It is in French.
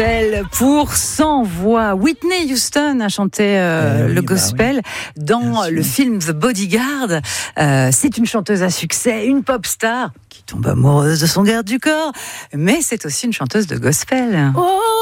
gospel pour 100 voix. Whitney Houston a chanté le gospel dans le film The Bodyguard. C'est une chanteuse à succès, une pop star qui tombe amoureuse de son garde du corps, mais c'est aussi une chanteuse de gospel. Oh